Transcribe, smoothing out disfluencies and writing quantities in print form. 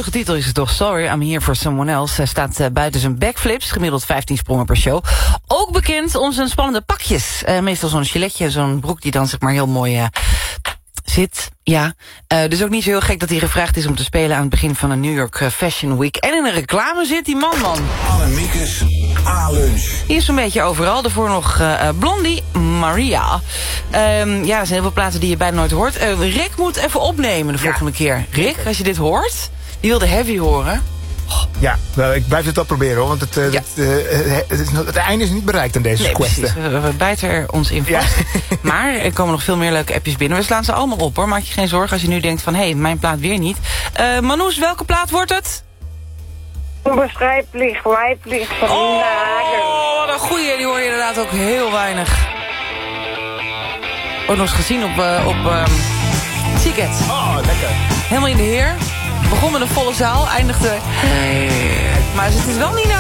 lullige titel is het toch. Sorry, I'm here for someone else. Hij staat buiten zijn backflips, gemiddeld 15 sprongen per show. Ook bekend om zijn spannende pakjes. Meestal zo'n giletje, zo'n broek die dan zeg maar heel mooi zit. Ja, dus ook niet zo heel gek dat hij gevraagd is om te spelen aan het begin van een New York Fashion Week. En in een reclame zit die man. Annemiekes A-lunch. Hier is zo'n beetje overal. Daarvoor nog Blondie, Maria. Ja, er zijn heel veel platen die je bijna nooit hoort. Rick moet even opnemen de volgende keer. Rick, als je dit hoort, die wilde Heavy horen. Ja, ik blijf het wel proberen hoor, want het einde is niet bereikt aan deze quest. We bijten er ons in vast. Ja. Maar er komen nog veel meer leuke appjes binnen. We slaan ze allemaal op hoor, maak je geen zorgen als je nu denkt van... hé, mijn plaat weer niet. Manoush, welke plaat wordt het? Onbeschrijpelijk, wijpelijk van Nagel. Oh, wat een goeie, die hoor je inderdaad ook heel weinig. Ook nog eens gezien op Ticket. Oh, lekker. Helemaal in de heer. Begon met een volle zaal, eindigde... Maar het is wel niet